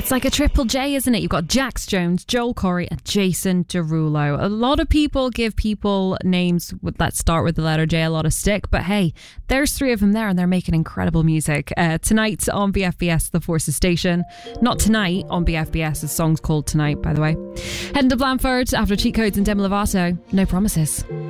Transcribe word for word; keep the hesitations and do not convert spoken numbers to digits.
It's like a triple J, isn't it? You've got Jax Jones, Joel Corey and Jason Derulo. A lot of people give people names that start with the letter J a lot of stick, but hey, there's three of them there and they're making incredible music. Uh, tonight on B F B S, The Forces Station. Not tonight on B F B S, the song's called Tonight, by the way. Heading to Blandford after Cheat Codes and Demi Lovato. No promises.